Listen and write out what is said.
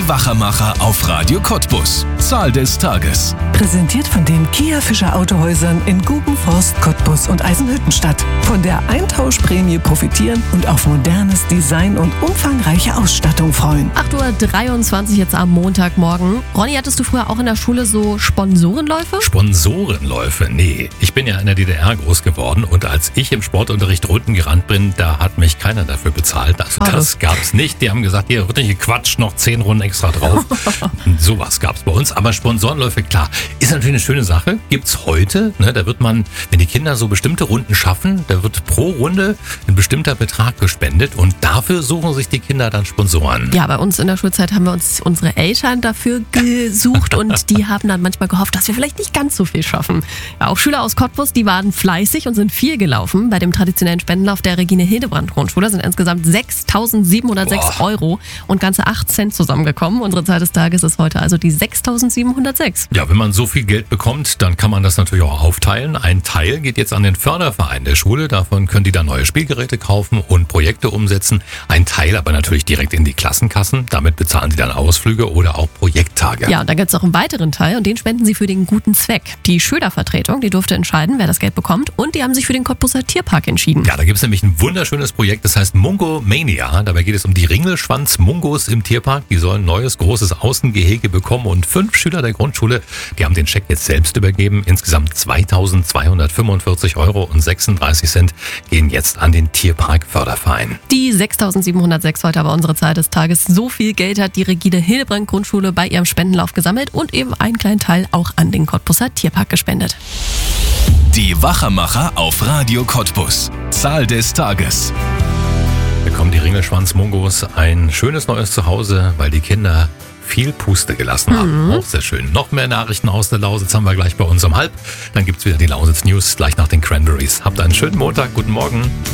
Die Wachermacher auf Radio Cottbus. Zahl des Tages. Präsentiert von den Kia Fischer Autohäusern in Gubenforst, Cottbus und Eisenhüttenstadt. Von der Eintauschprämie profitieren und auf modernes Design und umfangreiche Ausstattung freuen. 8:23 Uhr jetzt am Montagmorgen. Ronny, hattest du früher auch in der Schule so Sponsorenläufe? Sponsorenläufe? Nee. Ich bin ja in der DDR groß geworden und als ich im Sportunterricht Runden gerannt bin, da hat mich keiner dafür bezahlt. Also das gab's nicht. Die haben gesagt, hier wird nicht gequatscht, noch 10 Runden extra drauf. Sowas gab's bei uns. Aber Sponsorenläufe, klar, ist natürlich eine schöne Sache. Gibt's heute. Ne? Da wird man, wenn die Kinder so bestimmte Runden schaffen, da wird pro Runde ein bestimmter Betrag gespendet und dafür suchen sich die Kinder dann Sponsoren. Ja, bei uns in der Schulzeit haben wir uns unsere Eltern dafür gesucht und die haben dann manchmal gehofft, dass wir vielleicht nicht ganz so viel schaffen. Ja, auch Schüler aus Cottbus, die waren fleißig und sind viel gelaufen. Bei dem traditionellen Spendenlauf der Regine-Hildebrand-Grundschule sind insgesamt 6.706 Euro und ganze 8 Cent zusammengekommen. Unsere Zahl des Tages ist heute also die 6.706. Ja, wenn man so viel Geld bekommt, dann kann man das natürlich auch aufteilen. Ein Teil geht jetzt an den Förderverein der Schule. Davon können die dann neue Spielgeräte kaufen und Projekte umsetzen. Ein Teil aber natürlich direkt in die Klassenkassen. Damit bezahlen sie dann Ausflüge oder auch Projekttage. Ja, und dann gibt es noch einen weiteren Teil und den spenden sie für den guten Zweck. Die Schülervertretung, die durfte entscheiden, wer das Geld bekommt und die haben sich für den Cottbuser Tierpark entschieden. Ja, da gibt es nämlich ein wunderschönes Projekt, das heißt Mungo Mania. Dabei geht es um die Ringelschwanz-Mungos im Tierpark. Die sollen ein neues, großes Außengehege bekommen und 5 Schüler der Grundschule, die haben den Scheck jetzt selbst übergeben. Insgesamt 2.245,36 Euro gehen jetzt an den Tierpark-Förderverein. Die 6.706 heute aber unsere Zahl des Tages. So viel Geld hat die Regine-Hildebrand-Grundschule bei ihrem Spendenlauf gesammelt und eben einen kleinen Teil auch an den Cottbuser Tierpark gespendet. Die Wachermacher auf Radio Cottbus. Zahl des Tages. Bekommen die Ringelschwanz-Mungos ein schönes neues Zuhause, weil die Kinder viel Puste gelassen haben. Auch sehr schön. Noch mehr Nachrichten aus der Lausitz haben wir gleich bei uns um 12:30. Dann gibt's wieder die Lausitz News gleich nach den Cranberries. Habt einen schönen Montag. Guten Morgen.